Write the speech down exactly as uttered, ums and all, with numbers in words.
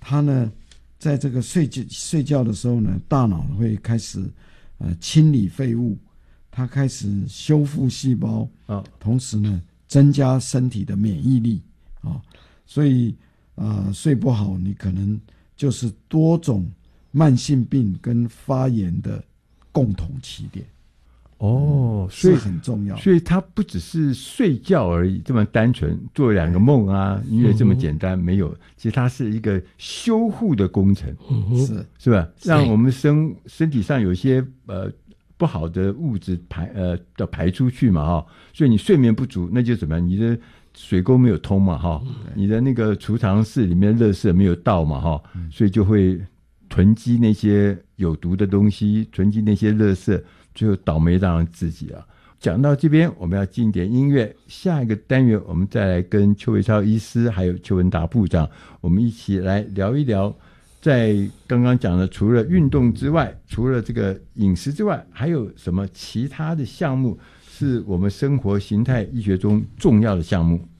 它呢在这个睡觉睡觉的时候呢，大脑会开始呃清理废物，它开始修复细胞，哦，同时呢增加身体的免疫力啊，哦，所以呃睡不好，你可能就是多种慢性病跟发炎的共同起点。 哦，所以很重要， 所以它不只是睡觉而已，这么单纯做两个梦啊，音乐这么简单，没有，其实它是一个修护的工程， 是是吧？让我们身身体上有些呃不好的物质排呃的排出去嘛，哈，所以你睡眠不足，那就怎么样？你的水沟没有通嘛，哈，你的那个储藏室里面的垃圾没有倒嘛，哈，所以就会囤积那些有毒的东西，囤积那些垃圾。最后倒霉当然自己啊。讲到这边，我们要进点音乐。下一个单元，我们再来跟邱维超医师还有邱文达部长，我们一起来聊一聊，在刚刚讲的，除了运动之外，除了这个饮食之外，还有什么其他的项目是我们生活形态医学中重要的项目？